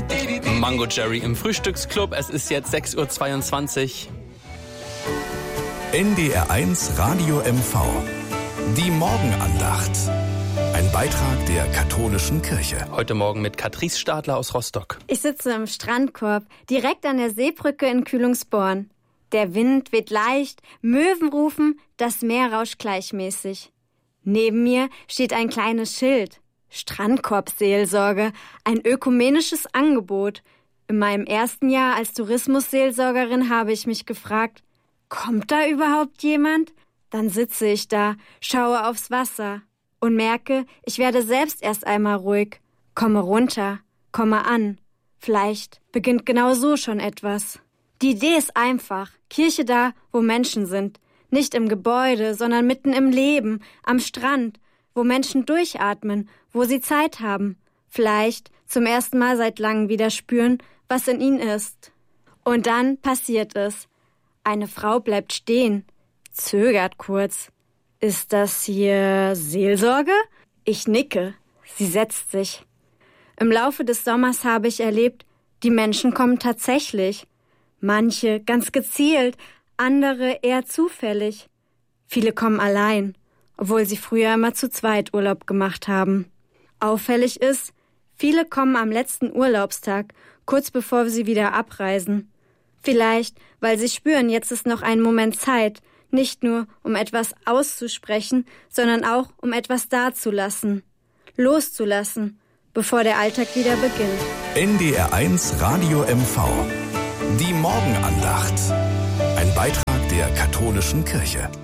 Mango Jerry im Frühstücksclub. Es ist jetzt 6:22 Uhr. NDR1 Radio MV. Die Morgenandacht. Ein Beitrag der katholischen Kirche. Heute Morgen mit Katrice Stadler aus Rostock. Ich sitze im Strandkorb, direkt an der Seebrücke in Kühlungsborn. Der Wind weht leicht, Möwen rufen, das Meer rauscht gleichmäßig. Neben mir steht ein kleines Schild. Strandkorbseelsorge, ein ökumenisches Angebot. In meinem ersten Jahr als Tourismusseelsorgerin habe ich mich gefragt, kommt da überhaupt jemand? Dann sitze ich da, schaue aufs Wasser und merke, ich werde selbst erst einmal ruhig, komme runter, komme an. Vielleicht beginnt genau so schon etwas. Die Idee ist einfach, Kirche da, wo Menschen sind. Nicht im Gebäude, sondern mitten im Leben, am Strand, wo Menschen durchatmen, wo sie Zeit haben. Vielleicht zum ersten Mal seit langem wieder spüren, was in ihnen ist. Und dann passiert es. Eine Frau bleibt stehen, zögert kurz. Ist das hier Seelsorge? Ich nicke. Sie setzt sich. Im Laufe des Sommers habe ich erlebt, die Menschen kommen tatsächlich. Manche ganz gezielt, andere eher zufällig. Viele kommen allein, obwohl sie früher immer zu zweit Urlaub gemacht haben. Auffällig ist, viele kommen am letzten Urlaubstag, kurz bevor sie wieder abreisen. Vielleicht, weil sie spüren, jetzt ist noch ein Moment Zeit, nicht nur um etwas auszusprechen, sondern auch um etwas dazulassen, loszulassen, bevor der Alltag wieder beginnt. NDR1 Radio MV. Die Morgenandacht. Ein Beitrag der katholischen Kirche.